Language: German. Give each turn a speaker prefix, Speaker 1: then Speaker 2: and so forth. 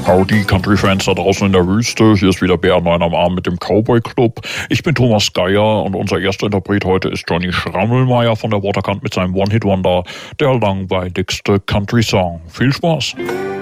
Speaker 1: Howdy, Country-Fans da draußen in der Wüste. Hier ist wieder Bär 9 am Abend mit dem Cowboy Club. Ich bin Thomas Geier und unser erster Interpret heute ist Johnny Schrammelmeier von der Waterkant mit seinem One-Hit-Wonder, der langweiligste Country-Song. Viel Spaß!